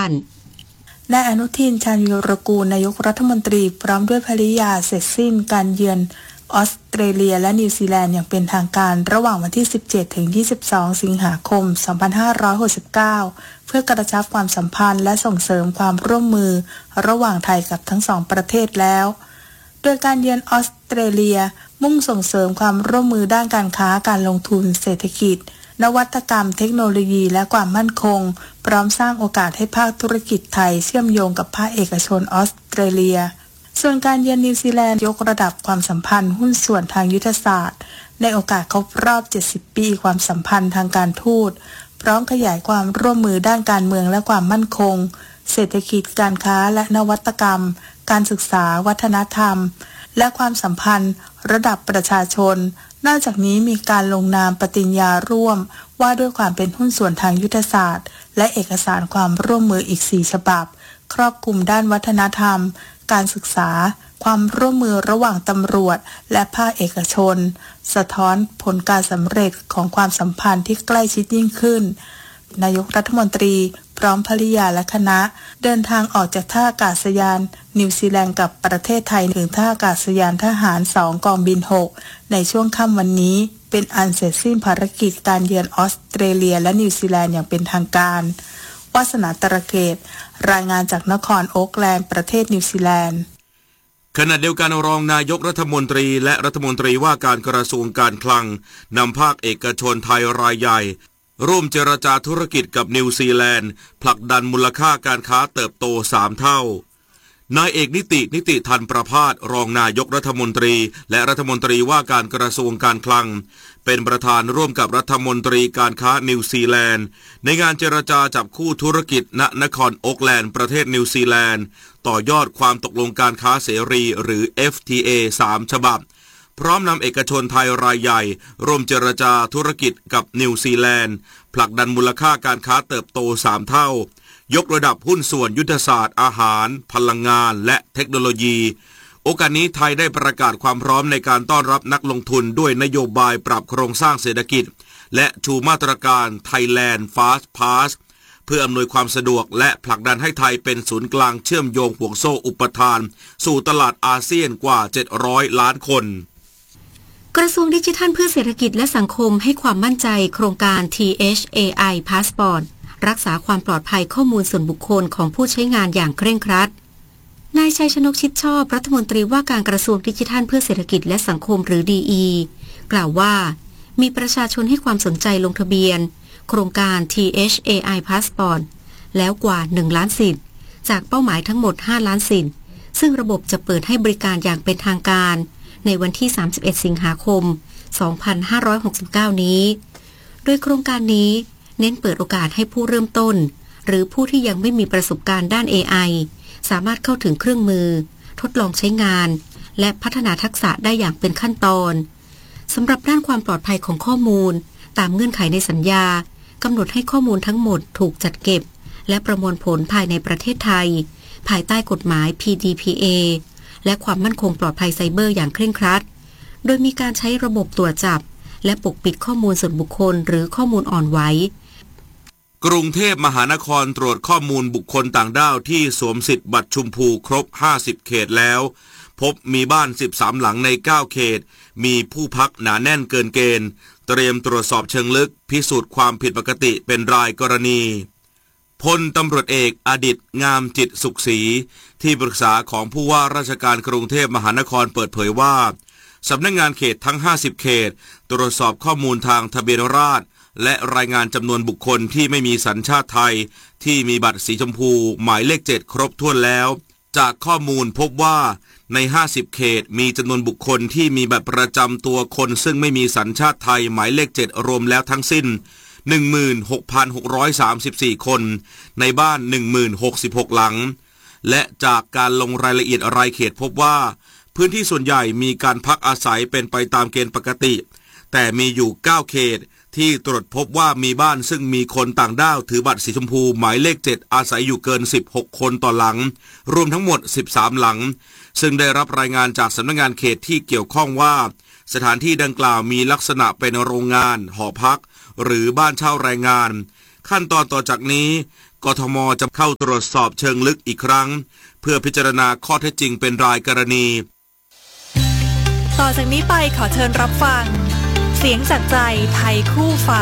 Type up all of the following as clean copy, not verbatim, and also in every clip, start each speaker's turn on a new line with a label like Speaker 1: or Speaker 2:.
Speaker 1: าน
Speaker 2: นายอนุทิน ชาญวีรกูลนายกรัฐมนตรีพร้อมด้วยภริยาเสร็จสิ้นการเยือนออสเตรเลียและนิวซีแลนด์อย่างเป็นทางการระหว่างวันที่ 17 ถึง 22 สิงหาคม 2569 เพื่อกระชับความสัมพันธ์และส่งเสริมความร่วมมือระหว่างไทยกับทั้งสองประเทศแล้วโดยการเยือนออสเตรเลียมุ่งส่งเสริมความร่วมมือด้านการค้าการลงทุนเศรษฐกิจนวัตกรรมเทคโนโลยีและความมั่นคงพร้อมสร้างโอกาสให้ภาคธุรกิจไทยเชื่อมโยงกับภาคเอกชนออสเตรเลียส่วนการเยือนนิวซีแลนด์ยกระดับความสัมพันธ์หุ้นส่วนทางยุทธศาสตร์ในโอกาสครบรอบ 70 ปีความสัมพันธ์ทางการทูตพร้อมขยายความร่วมมือด้านการเมืองและความมั่นคงเศรษฐกิจการค้าและนวัตกรรมการศึกษาวัฒนธรรมและความสัมพันธ์ระดับประชาชนนอกจากนี้มีการลงนามปฏิญญาร่วมว่าด้วยความเป็นหุ้นส่วนทางยุทธศาสตร์และเอกสารความร่วมมืออีก 4 ฉบับครอบคลุมด้านวัฒนธรรมการศึกษาความร่วมมือระหว่างตำรวจและภาคเอกชนสะท้อนผลการสำเร็จของความสัมพันธ์ที่ใกล้ชิดยิ่งขึ้นนายกรัฐมนตรีพร้อมภริยาและคณะเดินทางออกจากท่าอากาศยานนิวซีแลนด์กับประเทศไทยถึงท่าอากาศยานทหาร2กองบิน6ในช่วงค่ำวันนี้เป็นอันเสร็จสิ้นภารกิจการเยือนออสเตรเลียและนิวซีแลนด์อย่างเป็นทางการวาสนาตระเกตรายงานจากนครโอ๊คแลนด์ประเทศนิวซีแลนด์
Speaker 3: ขณะเดียวกันรองนายกรัฐมนตรีและรัฐมนตรีว่าการกระทรวงการคลังนำภาคเอกชนไทยรายใหญ่ร่วมเจรจาธุรกิจกับนิวซีแลนด์ผลักดันมูลค่าการค้าเติบโต3 เท่านายเอกนิติธันประภาสรองนายกรัฐมนตรีและรัฐมนตรีว่าการกระทรวงการคลังเป็นประธานร่วมกับรัฐมนตรีการค้านิวซีแลนด์ในงานเจรจาจับคู่ธุรกิจณนครโอ๊คแลนด์ประเทศนิวซีแลนด์ต่อยอดความตกลงการค้าเสรีหรือ FTA 3 ฉบับพร้อมนำเอกชนไทยรายใหญ่ร่วมเจรจาธุรกิจกับนิวซีแลนด์ผลักดันมูลค่าการค้าเติบโต3 เท่ายกระดับหุ้นส่วนยุทธศาสตร์อาหารพลังงานและเทคโนโลยีโอกาสนี้ไทยได้ประกาศความพร้อมในการต้อนรับนักลงทุนด้วยนโยบายปรับโครงสร้างเศรษฐกิจและชูมาตรการ Thailand Fast Pass เพื่ออำนวยความสะดวกและผลักดันให้ไทยเป็นศูนย์กลางเชื่อมโยงห่วงโซ่อุปทานสู่ตลาดอาเซียนกว่า700 ล้านคน
Speaker 1: กระทรวงดิจิทัลเพื่อเศรษฐกิจและสังคมให้ความมั่นใจโครงการ THAI Passport รักษาความปลอดภัยข้อมูลส่วนบุคคลของผู้ใช้งานอย่างเคร่งครัดนายชัยชนกชิดชอบรัฐมนตรีว่าการกระทรวงดิจิทัลเพื่อเศรษฐกิจและสังคมหรือ DE กล่าวว่ามีประชาชนให้ความสนใจลงทะเบียนโครงการ THAI Passport แล้วกว่า1 ล้านสิทธิ์จากเป้าหมายทั้งหมด5 ล้านสิทธิ์ซึ่งระบบจะเปิดให้บริการอย่างเป็นทางการในวันที่31 สิงหาคม 2569 นี้โดยโครงการนี้เน้นเปิดโอกาสให้ผู้เริ่มต้นหรือผู้ที่ยังไม่มีประสบการณ์ด้าน AI สามารถเข้าถึงเครื่องมือทดลองใช้งานและพัฒนาทักษะได้อย่างเป็นขั้นตอนสำหรับด้านความปลอดภัยของข้อมูลตามเงื่อนไขในสัญญากำหนดให้ข้อมูลทั้งหมดถูกจัดเก็บและประมวลผลภายในประเทศไทยภายใต้กฎหมาย PDPA และความมั่นคงปลอดภัยไซเบอร์อย่างเคร่งครัดโดยมีการใช้ระบบตรวจจับและปกปิดข้อมูลส่วนบุคคลหรือข้อมูลอ่อนไหว
Speaker 3: กรุงเทพมหานครตรวจข้อมูลบุคคลต่างด้าวที่สวมสิทธิ์บัตรชมพูครบ50 เขตแล้วพบมีบ้าน13 หลังใน9 เขตมีผู้พักหนาแน่นเกินเกณฑ์เตรียมตรวจสอบเชิงลึกพิสูจน์ความผิดปกติเป็นรายกรณีพลตำรวจเอกอดิษฐ์งามจิตสุขศรีที่ปรึกษาของผู้ว่าราชการกรุงเทพมหานครเปิดเผยว่าสำนักงานเขตทั้ง50 เขตตรวจสอบข้อมูลทางทะเบียนราษฎร์และรายงานจำนวนบุคคลที่ไม่มีสัญชาติไทยที่มีบัตรสีชมพูหมายเลข7ครบถ้วนแล้วจากข้อมูลพบว่าใน50 เขตมีจำนวนบุคคลที่มีบัตรประจำตัวคนซึ่งไม่มีสัญชาติไทยหมายเลข7รวมแล้วทั้งสิ้น 16,634 คนในบ้าน 1066 หลังและจากการลงรายละเอียดรายเขตพบว่าพื้นที่ส่วนใหญ่มีการพักอาศัยเป็นไปตามเกณฑ์ปกติแต่มีอยู่9 เขตที่ตรวจพบว่ามีบ้านซึ่งมีคนต่างด้าวถือบัตรสีชมพูหมายเลข7อาศัยอยู่เกิน16 คนต่อหลังรวมทั้งหมด13 หลังซึ่งได้รับรายงานจากสำนักงานเขตที่เกี่ยวข้องว่าสถานที่ดังกล่าวมีลักษณะเป็นโรงงานหอพักหรือบ้านเช่าแรงงานขั้นตอนต่อจากนี้กทมจะเข้าตรวจสอบเชิงลึกอีกครั้งเพื่อพิจารณาข้อเท็จจริงเป็นรายกรณี
Speaker 4: ต่อจากนี้ไปขอเชิญรับฟังเสียงจากใจไทยคู่ฟ้า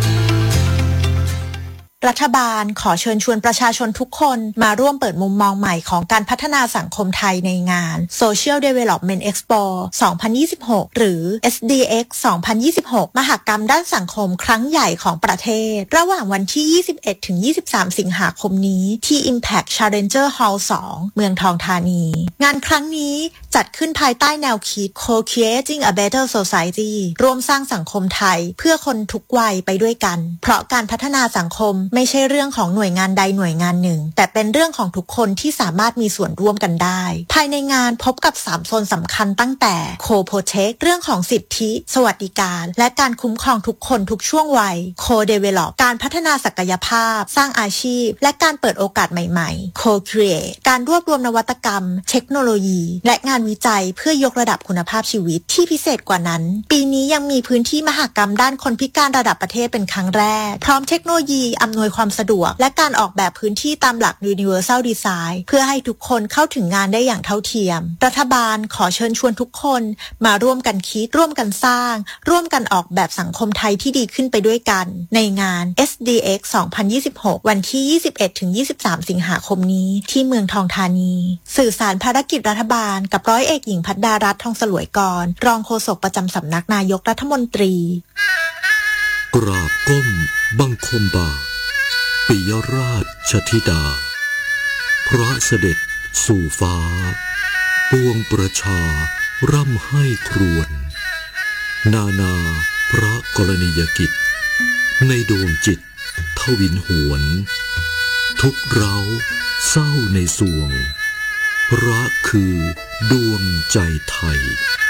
Speaker 5: รัฐบาลขอเชิญชวนประชาชนทุกคนมาร่วมเปิดมุมมองใหม่ของการพัฒนาสังคมไทยในงาน Social Development Expo 2026 หรือ SDX 2026 มหกรรมด้านสังคมครั้งใหญ่ของประเทศระหว่างวันที่ 21-23 สิงหาคมนี้ที่ Impact Challenger Hall 2 เมืองทองธานีงานครั้งนี้จัดขึ้นภายใต้แนวคิด Co-creating a better society ร่วมสร้างสังคมไทยเพื่อคนทุกวัยไปด้วยกันเพราะการพัฒนาสังคมไม่ใช่เรื่องของหน่วยงานใดหน่วยงานหนึ่งแต่เป็นเรื่องของทุกคนที่สามารถมีส่วนร่วมกันได้ภายในงานพบกับ3โซนสำคัญตั้งแต่ Co-protect เรื่องของสิทธิสวัสดิการและการคุ้มครองทุกคนทุกช่วงวัย Co-develop การพัฒนาศักยภาพสร้างอาชีพและการเปิดโอกาสใหม่ๆ Co-create การรวบรวมนวัตกรรมเทคโนโลยีและงานวิจัยเพื่อยกระดับคุณภาพชีวิตที่พิเศษกว่านั้นปีนี้ยังมีพื้นที่มหกรรมด้านคนพิการระดับประเทศเป็นครั้งแรกพร้อมเทคโนโลยีอำนวยความสะดวกและการออกแบบพื้นที่ตามหลัก Universal Design เพื่อให้ทุกคนเข้าถึงงานได้อย่างเท่าเทียมรัฐบาลขอเชิญชวนทุกคนมาร่วมกันคิดร่วมกันสร้างร่วมกันออกแบบสังคมไทยที่ดีขึ้นไปด้วยกันในงาน SDX 2026 วันที่ 21-23 สิงหาคมนี้ที่เมืองทองธานีสื่อสารภารกิจรัฐบาลกับร้อยเอกหญิงพัดดารัตน์ทองสลวยกรรองโฆษกประจำสำนักนายกรัฐมนตรี
Speaker 6: กราบก้มบังคมบาทปิยราชธิดาพระเสด็จสู่ฟ้าปวงประชาร่ำให้ครวญนานาพระกรณียกิจในดวงจิตทวินหวนทุกเร้าเศร้าในสวงพระคือดวงใจไทย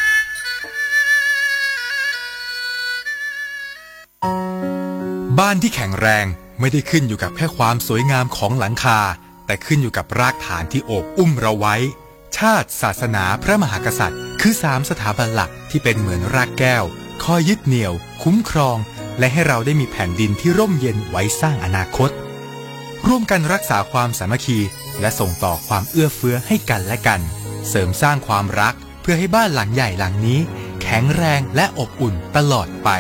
Speaker 7: บ้านที่แข็งแรงไม่ได้ขึ้นอยู่กับแค่ความสวยงามของหลังคาแต่ขึ้นอยู่กับรากฐานที่โอบอุ้มเราไว้ชาติศาสนาพระมหากษัตริย์คือ3สถาบันหลักที่เป็นเหมือนรากแก้วคอยยึดเหนี่ยวคุ้มครองและให้เราได้มีแผ่นดินที่ร่มเย็นไว้สร้างอนาคตร่วมกันรักษาความสามัคคีและส่งต่อความเอื้อเฟื้อให้กันและกันเสริมสร้างความรักเพื่อให้บ้านหลังใหญ่หลังนี้แข็งแรงและอบอุ่นตลอดไป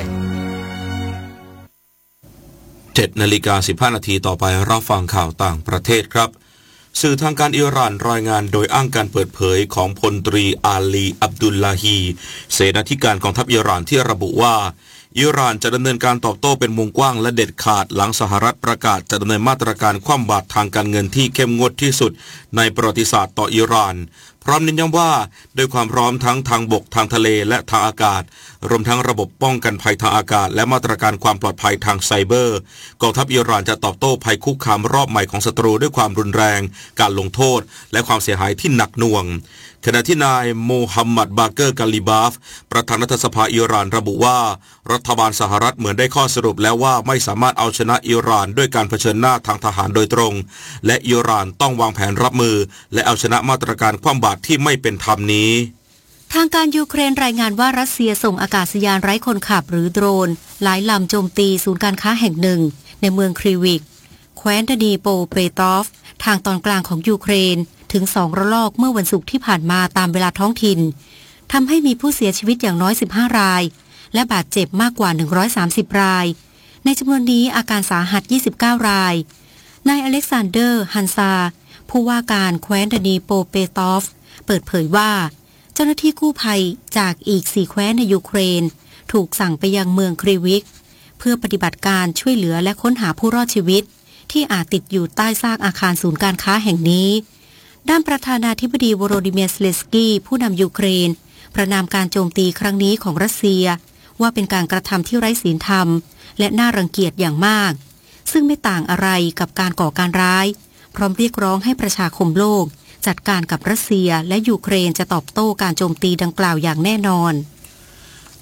Speaker 3: 7:15 น.ต่อไปรับฟังข่าวต่างประเทศครับสื่อทางการอิหร่านรายงานโดยอ้างการเปิดเผยของพลตรีอาลีอับดุลลาฮีเสนาธิการกองทัพอิหร่านที่ระบุว่าอิหร่านจะดำเนินการตอบโต้เป็นวงกว้างและเด็ดขาดหลังสหรัฐประกาศจะดำเนินมาตรการคว่ำบาตรทางการเงินที่เข้มงวดที่สุดในประวัติศาสตร์ต่ออิหร่านพร้อมเน้นย้ำว่าด้วยความพร้อมทั้งทางบกทางทะเลและทางอากาศรวมทั้งระบบป้องกันภัยทางอากาศและมาตรการความปลอดภัยทางไซเบอร์กองทัพอิหร่านจะตอบโต้ภัยคุกคามรอบใหม่ของศัตรูด้วยความรุนแรงการลงโทษและความเสียหายที่หนักหน่วงขณะที่นายโมฮัมหมัดบาเกอร์กาลิบาฟประธานรัฐสภาอิหร่านระบุว่ารัฐบาลสหรัฐเหมือนได้ข้อสรุปแล้วว่าไม่สามารถเอาชนะอิหร่านด้วยการเผชิญหน้าทางทหารโดยตรงและอิหร่านต้องวางแผนรับมือและเอาชนะมาตรการคว่ำบาตรที่ไม่เป็นธรรมนี้
Speaker 1: ทางการยูเครนรายงานว่ารัสเซียส่งอากาศยานไร้คนขับหรือโดรนหลายลำโจมตีศูนย์การค้าแห่งหนึ่งในเมืองครีวิกแคว้นดานีโปเปตอฟทางตอนกลางของยูเครนถึง2 ระลอกเมื่อวันศุกร์ที่ผ่านมาตามเวลาท้องถิ่นทำให้มีผู้เสียชีวิตอย่างน้อย15 รายและบาดเจ็บมากกว่า130 รายในจำนวนนี้อาการสาหัส29 รายนายอเล็กซานเดอร์ฮันซาผู้ว่าการแคว้นดานีโปเปตอฟเปิดเผยว่าเจ้าหน้าที่กู้ภัยจากอีก4แคว้นในยูเครนถูกสั่งไปยังเมืองครีวิกเพื่อปฏิบัติการช่วยเหลือและค้นหาผู้รอดชีวิตที่อาจติดอยู่ใต้ซากอาคารศูนย์การค้าแห่งนี้ด้านประธานาธิบดีโวโรดิเมียร์ เซเลนสกี้ผู้นำยูเครนประนามการโจมตีครั้งนี้ของรัสเซียว่าเป็นการกระทำที่ไร้ศีลธรรมและน่ารังเกียจอย่างมากซึ่งไม่ต่างอะไรกับการก่อการร้ายพร้อมเรียกร้องให้ประชาคมโลกจัดการกับรัสเซียและยูเครนจะตอบโต้การโจมตีดังกล่าวอย่างแน่นอน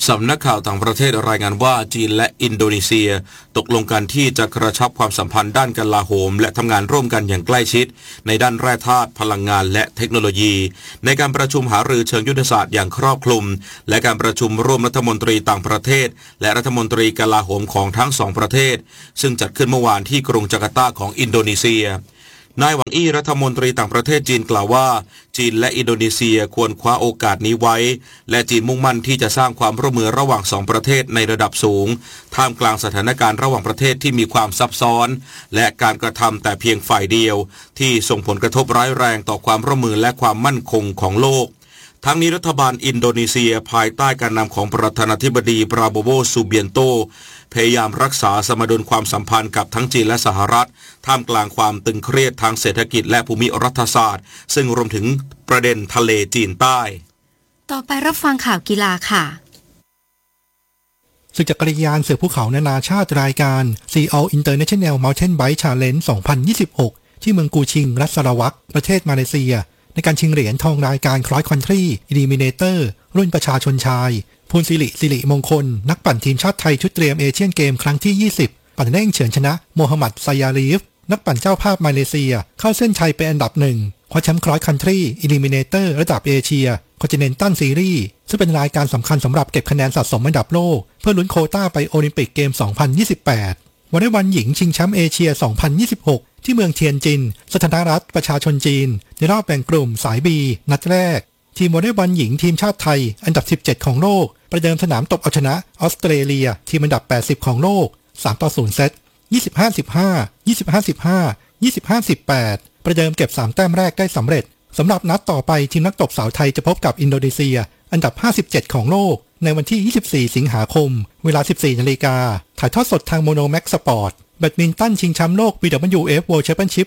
Speaker 3: สำนักข่าวต่างประเทศรายงานว่าจีนและอินโดนีเซียตกลงกันที่จะกระชับความสัมพันธ์ด้านกลาโหมและทำงานร่วมกันอย่างใกล้ชิดในด้านแร่ธาตุพลังงานและเทคโนโลยีในการประชุมหารือเชิงยุทธศาสตร์อย่างครอบคลุมและการประชุมร่วมรัฐมนตรีต่างประเทศและรัฐมนตรีกลาโหมของทั้งสองประเทศซึ่งจัดขึ้นเมื่อวานที่กรุงจาการ์ตาของอินโดนีเซียนายหวังอี้รัฐมนตรีต่างประเทศจีนกล่าวว่าจีนและอินโดนีเซียควรคว้าโอกาสนี้ไว้และจีนมุ่งมั่นที่จะสร้างความร่วมมือระหว่างสองประเทศในระดับสูงท่ามกลางสถานการณ์ระหว่างประเทศที่มีความซับซ้อนและการกระทำแต่เพียงฝ่ายเดียวที่ส่งผลกระทบร้ายแรงต่อความร่วมมือและความมั่นคงของโลกทั้งนี้รัฐบาลอินโดนีเซียภายใต้การนำของประธานาธิบดีปราโบโว ซูเบียนโตพยายามรักษาสมดุลความสัมพันธ์กับทั้งจีนและสหรัฐท่ามกลางความตึงเครียดทางเศรษฐกิจและภูมิรัฐศาสตร์ซึ่งรวมถึงประเด็นทะเลจีนใต้
Speaker 1: ต่อไปรับฟังข่าวกีฬาค่ะ
Speaker 8: ศึกจักรยานเสือภูเขานานาชาติรายการ Sea All International Mountain Bike Challenge 2026 ที่เมืองกูชิงรัฐสราวักประเทศมาเลเซียในการชิงเหรียญทองรายการ Cross Country Eliminator รุ่นประชาชนชายภูลสิริมงคลนักปั่นทีมชาติไทยชุดเตรียมเอเชียนเกมครั้งที่20ปั่นเร่งเฉือนชนะโมฮัมหมัดไซยาลีฟนักปั่นเจ้าภาพมาเลเซียเข้าเส้นชัยเป็นอันดับหนึ่งคว้าแชมป์ Cross Country Eliminator ระดับเอเชีย Continental Series ซึ่งเป็นรายการสำคัญสำหรับเก็บคะแนนสะสมอันดับโลกเพื่อลุ้นโควต้าไปโอลิมปิกเกม 2028 วอลเลย์บอลหญิงชิงแชมป์เอเชีย 2026 ที่เมืองเทียนจินสาธารณรัฐประชาชนจีนในรอบแบ่งกลุ่มสาย B นัดแรกทีมวอลเลย์บอลหญิงทีมชาติไทยอันดับ17ของโลกประเดิมสนามตบเอาชนะออสเตรเลียทีมอันดับ80ของโลก 3-0 เซต 25-15 25-15 25-18 ประเดิมเก็บ3แต้มแรกได้สำเร็จสำหรับนัดต่อไปทีมนักตบสาวไทยจะพบกับอินโดนีเซียอันดับ57ของโลกในวันที่24สิงหาคมเวลา 14 นาฬิกาถ่ายทอดสดทางโมโนแม็กสปอร์ตแบดมินตันชิงแชมป์โลก BWF World Championship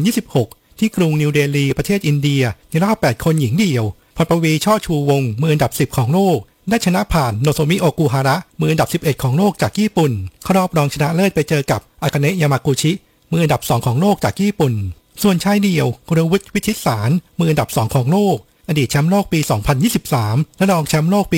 Speaker 8: 2026 ที่กรุงนิวเดลีประเทศอินเดียในรอบ8คนหญิงเดี่ยวพรปวีช่อชูวงศ์มืออันดับ10ของโลกได้ชนะผ่านโนโซมิโอกุฮาระมืออันดับ11ของโลกจากญี่ปุ่นเข้ารอบรองชนะเลิศไปเจอกับอากาเนะยามากุชิมืออันดับ2ของโลกจากญี่ปุ่นส่วนชายเดี่ยวกุลวุฒิวิชิตสารมืออันดับ2ของโลกอดีตแชมป์โลกปี 2023 และรองแชมป์โลกปี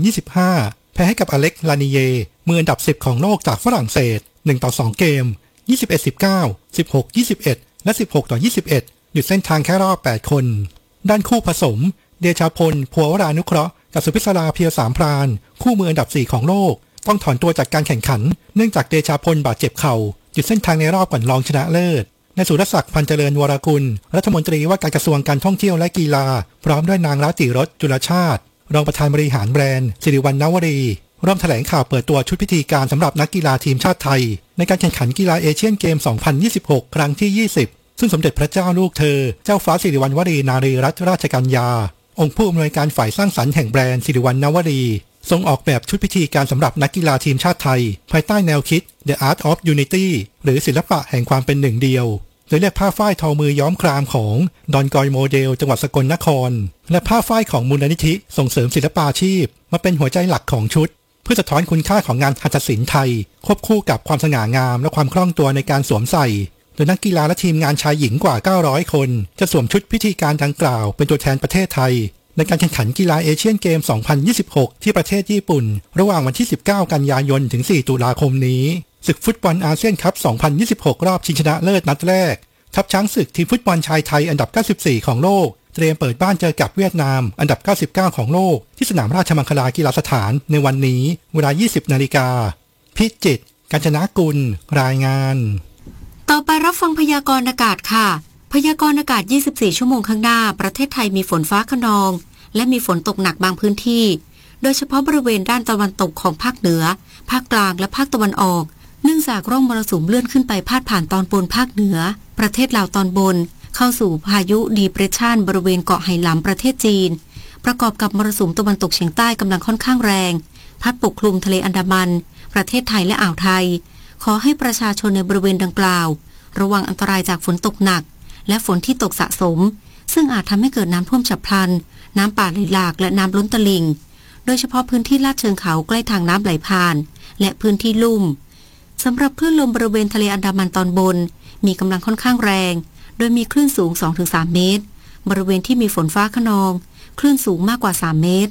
Speaker 8: 2025 แพ้ให้กับอเล็กลานิเยมืออันดับ10ของโลกจากฝรั่งเศส1-2 เกม 21-19 16-21 และ 16-21 หยุดเส้นทางแค่รอบ8คนด้านคู่ผสมเดชาพลภัววรานุเคราะห์กับสุพิศราเพียวสามพรานคู่มืออันดับ4ของโลกต้องถอนตัวจากการแข่งขันเนื่องจากเดชาพลบาดเจ็บเข่าหยุดเส้นทางในรอบก่อนรองชนะเลิศนายสุรศักดิ์พันเจริญวรกุลรัฐมนตรีว่าการกระทรวงการท่องเที่ยวและกีฬาพร้อมด้วยนางรัตติรสจุลชาติรองประธานบริหารแบรนด์สิริวัณณวรีร่วมแถลงข่าวเปิดตัวชุดพิธีการสำหรับนักกีฬาทีมชาติไทยในการแข่งขันกีฬาเอเชียนเกม 2026 ครั้งที่20ซึ่งสมเด็จพระเจ้าลูกเธอเจ้าฟ้าสิริวัณณวรีนารีรัตนราชกัญญาองค์ผู้อำนวยการฝ่ายสร้างสรรค์แห่งแบรนด์สิริวัณณวรีทรงออกแบบชุดพิธีการสำหรับนักกีฬาทีมชาติไทยภายใต้แนวคิด The Art of Unity หรือศิลปะแห่งความเป็นหนึ่งเดียวโดยเลือกผ้าฝ้ายทอมือย้อมครามของดอนกอยโมเดลจังหวัดสกลนครและผ้าฝ้ายของมูลนิธิส่งเสริมศิลปาชีพมาเป็นหัวใจหลักของชุดเพื่อสะท้อนคุณค่าของงานหัตถศิลป์ไทยควบคู่กับความสง่างามและความคล่องตัวในการสวมใส่โดยนักกีฬาและทีมงานชายหญิงกว่า900คนจะสวมชุดพิธีการดังกล่าวเป็นตัวแทนประเทศไทยในการแข่งขันกีฬาเอเชียนเกม 2026 ที่ประเทศญี่ปุ่นระหว่างวันที่19กันยายนถึง4ตุลาคมนี้ศึกฟุตบอลอาเซียนคัพ 2026 รอบชิงชนะเลิศนัดแรกทัพช้างศึกทีมฟุตบอลชายไทยอันดับ94ของโลกเตรียมเปิดบ้านเจอกับเวียดนามอันดับ99ของโลกที่สนามราชมังคลากีฬาสถานในวันนี้เวลา 20 นาฬิกาพิจิตรกาญจนกุลรายงาน
Speaker 1: ต่อไปรับฟังพยากรณ์อากาศค่ะพยากรณ์อากาศ24ชั่วโมงข้างหน้าประเทศไทยมีฝนฟ้าคะนองและมีฝนตกหนักบางพื้นที่โดยเฉพาะบริเวณด้านตะวันตกของภาคเหนือภาคกลางและภาคตะวันออกเนื่องจากร่องมรสุมเลื่อนขึ้นไปพาดผ่านตอนบนภาคเหนือประเทศลาวตอนบนเข้าสู่พายุดีเพรสชันบริเวณเกาะไหหลำประเทศจีนประกอบกับมรสุมตะวันตกเฉียงใต้กำลังค่อนข้างแรงพัดปกคลุมทะเลอันดามันประเทศไทยและอ่าวไทยขอให้ประชาชนในบริเวณดังกล่าวระวังอันตรายจากฝนตกหนักและฝนที่ตกสะสมซึ่งอาจทำให้เกิดน้ำท่วมฉับพลันน้ำป่าไหลหลากและน้ำล้นตลิ่งโดยเฉพาะพื้นที่ลาดเชิงเขาใกล้ทางน้ำไหลผ่านและพื้นที่ลุ่มสำหรับคลื่นลมบริเวณทะเลอันดามันตอนบนมีกำลังค่อนข้างแรงโดยมีคลื่นสูง 2-3 เมตรบริเวณที่มีฝนฟ้าคะนองคลื่นสูงมากกว่า3 เมตร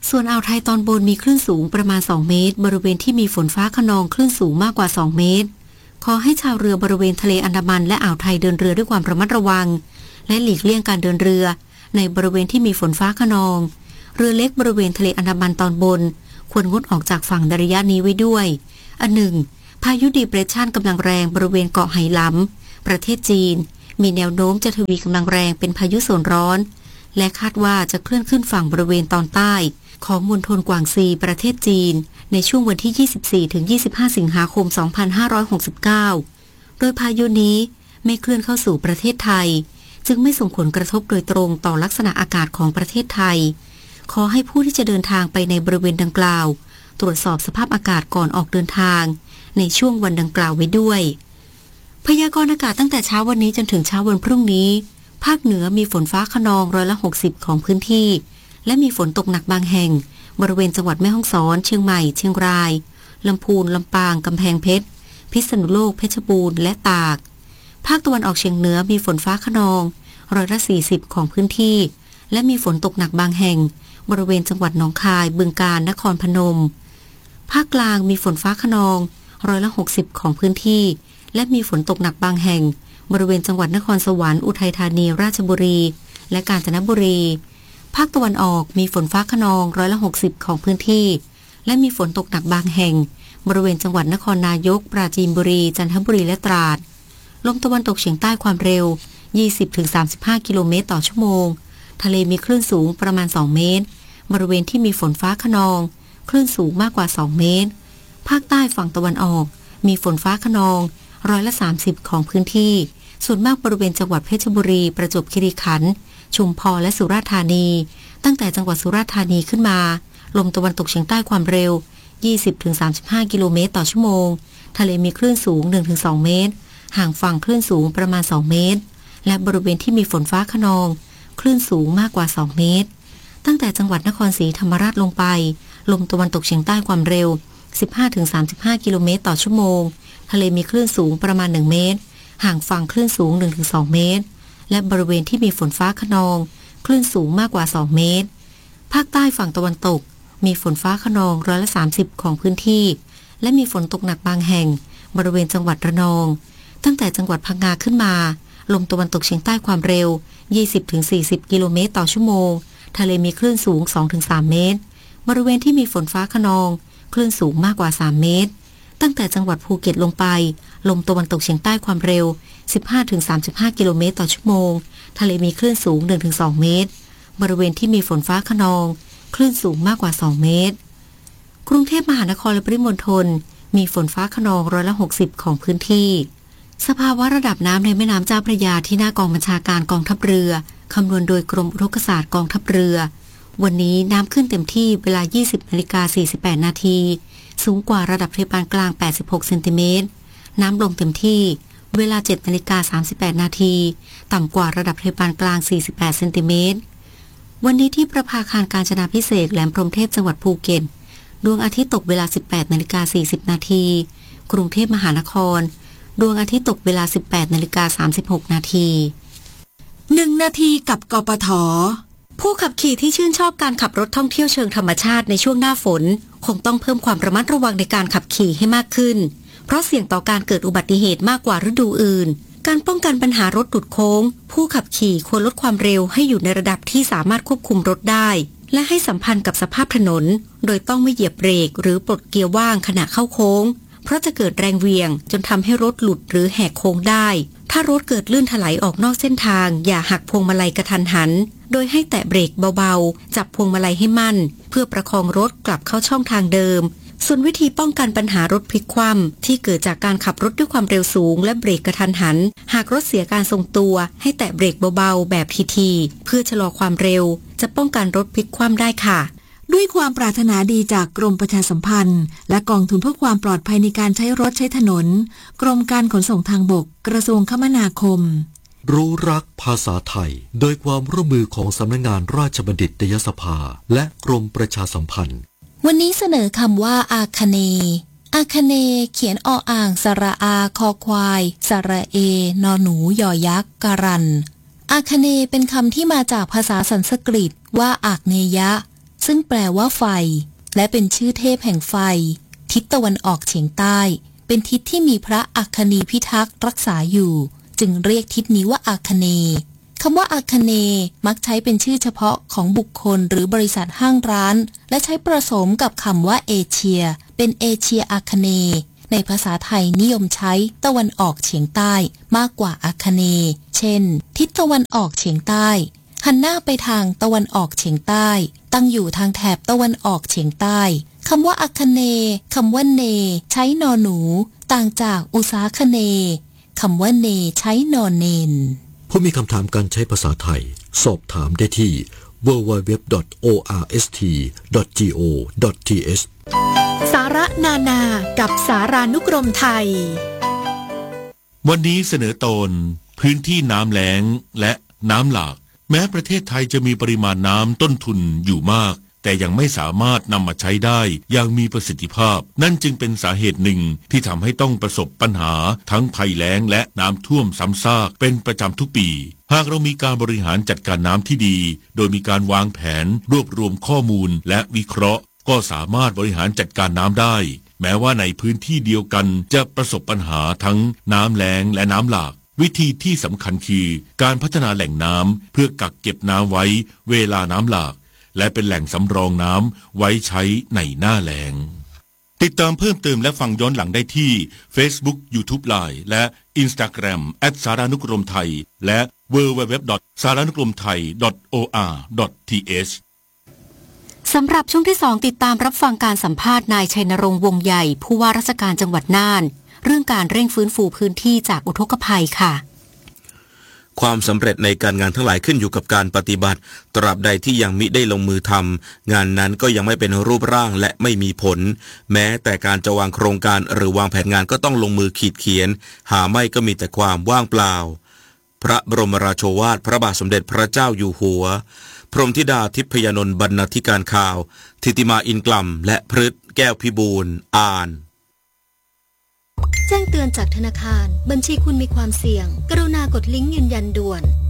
Speaker 1: ส่วนอ่าวไทยตอนบนมีคลื่นสูงประมาณ2เมตรบริเวณที่มีฝนฟ้าคะนองคลื่นสูงมากกว่า2เมตรขอให้ชาวเรือบริเวณทะเลอันดามันและอ่าวไทยเดินเรือด้วยความระมัดระวังและหลีกเลี่ยงการเดินเรือในบริเวณที่มีฝนฟ้าคะนองเรือเล็กบริเวณทะเลอันดามันตอนบนควรงดออกจากฝั่งในระยะนี้ไว้ด้วยอันหนึ่งพายุดีเปรสชันกำลังแรงบริเวณเกาะไหหลำประเทศจีนมีแนวโน้มจะทวีกำลังแรงเป็นพายุโซนร้อนและคาดว่าจะเคลื่อนขึ้นฝั่งบริเวณตอนใต้ของมณฑลกวางซีประเทศจีนในช่วงวันที่ 24-25 สิงหาคม 2569 โดยพายุนี้ไม่เคลื่อนเข้าสู่ประเทศไทยจึงไม่ส่งผลกระทบโดยตรงต่อลักษณะอากาศของประเทศไทยขอให้ผู้ที่จะเดินทางไปในบริเวณดังกล่าวตรวจสอบสภาพอากาศก่อนออกเดินทางในช่วงวันดังกล่าวไว้ด้วยพยากรณ์อากาศตั้งแต่เช้าวันนี้จนถึงเช้าวันพรุ่งนี้ภาคเหนือมีฝนฟ้าคะนอง60%ของพื้นที่และมีฝนตกหนักบางแห่งบริเวณจังหวัดแม่ฮ่องสอนเชียงใหม่เชียงรายลำพูนลำปางกำแพงเพชรพิษณุโลกเพชรบูรณ์และตากภาคตะวันออกเฉียงเหนือมีฝนฟ้าคะนอง40%ของพื้นที่และมีฝนตกหนักบางแห่งบริเวณจังหวัดหนองคายบึงกาฬนครพนมภาคกลางมีฝนฟ้าคะนอง60%ของพื้นที่และมีฝนตกหนักบางแห่งบริเวณจังหวัดนครสวรรค์อุทัยธานีราชบุรีและกาญจนบุรีภาคตะวันออกมีฝนฟ้าคะนอง60%ของพื้นที่และมีฝนตกหนักบางแห่งบริเวณจังหวัดนครนายกปราจีนบุรีจันทบุรีและตราดลมตะวันตกเฉียงใต้ความเร็ว 20-35 กิโลเมตรต่อชั่วโมงทะเลมีคลื่นสูงประมาณ2เมตรบริเวณที่มีฝนฟ้าคะนองคลื่นสูงมากกว่า2เมตรภาคใต้ฝั่งตะวันออกมีฝนฟ้าคะนอง30%ของพื้นที่ส่วนมากบริเวณจังหวัดเพชรบุรีประจวบคีรีขันธ์ชุมพรและสุราษฎร์ธานีตั้งแต่จังหวัดสุราษฎร์ธานีขึ้นมาลมตะวันตกเฉียงใต้ความเร็ว 20-35 กิโลเมตรต่อชั่วโมงทะเลมีคลื่นสูง 1-2 เมตรห่างฝั่งคลื่นสูงประมาณ2เมตรและบริเวณที่มีฝนฟ้าคะนองคลื่นสูงมากกว่า2เมตรตั้งแต่จังหวัดนครศรีธรรมราชลงไปลมตะวันตกเฉียงใต้ความเร็ว 15-35 กิโลเมตรต่อชั่วโมงทะเลมีคลื่นสูงประมาณ1เมตรห่างฝั่งคลื่นสูง 1-2 เมตรและบริเวณที่มีฝนฟ้าคะนองคลื่นสูงมากกว่า2เมตรภาคใต้ฝั่งตะวันตกมีฝนฟ้าคะนอง30%ของพื้นที่และมีฝนตกหนักบางแห่งบริเวณจังหวัดระนองตั้งแต่จังหวัดพังงาขึ้นมาลมตะวันตกเฉียงใต้ความเร็ว 20-40 กิโลเมตรต่อชั่วโมงทะเลมีคลื่นสูง 2-3 เมตรบริเวณที่มีฝนฟ้าคะนองคลื่นสูงมากกว่า3เมตรตั้งแต่จังหวัดภูเก็ตลงไปลมตะวันตกเฉียงใต้ความเร็ว 15-35 กิโลเมตรต่อชั่วโมงทะเลมีคลื่นสูง 1-2 เมตรบริเวณที่มีฝนฟ้าคะนองคลื่นสูงมากกว่า2เมตรกรุงเทพมหานครและปริมณฑลมีฝนฟ้าคะนอง60%ของพื้นที่สภาวะระดับน้ำในแม่น้ำเจ้าพระยาที่หน้ากองบัญชาการกองทัพเรือคำนวณโดยกรมอุทกศาสตร์กองทัพเรือวันนี้น้ำขึ้นเต็มที่เวลา 20:48 นาทีสูงกว่าระดับทะเลปานกลาง86เซนติเมตรน้ำลงเต็มที่เวลา 7:38 นาทีต่ำกว่าระดับทะเลปานกลาง48เซนติเมตรวันนี้ที่ประภาคารกาญจนาภิเษกแหลมพรหมเทพจังหวัดภูเก็ตดวงอาทิตย์ตกเวลา 18:40 นาทีกรุงเทพมหานครดวงอาทิตย์ตกเวลา 18:36 นาที1 นาทีกับกปท.ผู้ขับขี่ที่ชื่นชอบการขับรถท่องเที่ยวเชิงธรรมชาติในช่วงหน้าฝนคงต้องเพิ่มความระมัดระวังในการขับขี่ให้มากขึ้นเพราะเสี่ยงต่อการเกิดอุบัติเหตุมากกว่าฤดูอื่นการป้องกันปัญหารถหลุดโค้งผู้ขับขี่ควรลดความเร็วให้อยู่ในระดับที่สามารถควบคุมรถได้และให้สัมพันธ์กับสภาพถนนโดยต้องไม่เหยียบเบรกหรือปลดเกียร์ว่างขณะเข้าโค้งเพราะจะเกิดแรงเหวี่ยงจนทำให้รถหลุดหรือแหกโค้งได้ถ้ารถเกิดลื่นถลายออกนอกเส้นทางอย่าหักพวงมาลัยกระทันหันโดยให้แตะเบรกเบาๆจับพวงมาลัยให้มั่นเพื่อประคองรถกลับเข้าช่องทางเดิมส่วนวิธีป้องกันปัญหารถพลิกคว่ำที่เกิดจากการขับรถด้วยความเร็วสูงและเบรกกระทันหันหากรถเสียการทรงตัวให้แตะเบรกเบาๆแบบทีๆเพื่อชะลอความเร็วจะป้องกันรถพลิกคว่ำได้ค่ะด้วยความปรารถนาดีจากกรมประชาสัมพันธ์และกองทุนเพื่อความปลอดภัยในการใช้รถใช้ถนนกรมการขนส่งทางบกกระทรวงคมนาคม
Speaker 6: รู้รักภาษาไทยโดยความร่วมมือของสำนักงานราชบัณฑิตยสภาและกรมประชาสัมพันธ์
Speaker 9: วันนี้เสนอคำว่าอาคเนย์อาคเนย์เขียนออ่างสระอาคอควายสระเอนอหนูยอยักษ์การันอาคเนย์เป็นคำที่มาจากภาษาสันสกฤตว่าอากเนยะซึ่งแปลว่าไฟและเป็นชื่อเทพแห่งไฟทิศตะวันออกเฉียงใต้เป็นทิศที่มีพระอัคนีพิทักษ์รักษาอยู่จึงเรียกทิศนี้ว่าอาคเนย์คำว่าอาคเนย์มักใช้เป็นชื่อเฉพาะของบุคคลหรือบริษัทห้างร้านและใช้ผสมกับคำว่าเอเชียเป็นเอเชียอาคเนย์ในภาษาไทยนิยมใช้ตะวันออกเฉียงใต้มากกว่าอาคเนย์เช่นทิศตะวันออกเฉียงใต้หันหน้าไปทางตะวันออกเฉียงใต้ตั้งอยู่ทางแถบตะวันออกเฉียงใต้คำว่าอาคเนย์คำว่าเนใช้นอหนูต่างจากอุษาคเนย์คำว่าเนใช้นอนเนน
Speaker 6: ผู้มีคำถามการใช้ภาษาไทยสอบถามได้ที่ www.orst.go.th
Speaker 4: สาระนานากับสารานุกรมไทย
Speaker 10: วันนี้เสนอตอนพื้นที่น้ำแล้งและน้ำหลากแม้ประเทศไทยจะมีปริมาณน้ำต้นทุนอยู่มากแต่ยังไม่สามารถนำมาใช้ได้อย่างมีประสิทธิภาพนั่นจึงเป็นสาเหตุหนึ่งที่ทำให้ต้องประสบปัญหาทั้งภัยแล้งและน้ำท่วมซ้ำซากเป็นประจำทุกปีหากเรามีการบริหารจัดการน้ำที่ดีโดยมีการวางแผนรวบรวมข้อมูลและวิเคราะห์ก็สามารถบริหารจัดการน้ำได้แม้ว่าในพื้นที่เดียวกันจะประสบปัญหาทั้งน้ำแล้งและน้ำหลากวิธีที่สำคัญคือการพัฒนาแหล่งน้ำเพื่อกักเก็บน้ำไว้เวลาน้ำหลากและเป็นแหล่งสำรองน้ำไว้ใช้ในหน้าแล้งติดตามเพิ่มเติมและฟังย้อนหลังได้ที่ Facebook YouTube Line และ Instagram @saranukromthai และ www.saranukromthai.or.th
Speaker 1: สำหรับช่วงที่ 2ติดตามรับฟังการสัมภาษณ์นายชัยนรงค์วงใหญ่ผู้ว่าราชการจังหวัดน่านเรื่องการเร่งฟื้นฟูพื้นที่จากอุทกภัยค่ะ
Speaker 3: ความสำเร็จในการงานทั้งหลายขึ้นอยู่กับการปฏิบัติตราบใดที่ยังมิได้ลงมือทำงานนั้นก็ยังไม่เป็นรูปร่างและไม่มีผลแม้แต่การจะวางโครงการหรือวางแผนงานก็ต้องลงมือขีดเขียนหาไม่ก็มีแต่ความว่างเปล่าพระบรมราโชวาทพระบาทสมเด็จพระเจ้าอยู่หัวพรหมธิดาทิพยนนท์บรรณาธิการข่าวธิติมาอินกล่ำและพฤทธิ์แก้วพิบูลอ่าน
Speaker 11: แจ้งเตือนจากธนาคารบัญชีคุณมีความเสี่ยงกรุณากดลิงก์ยืนยันด่วน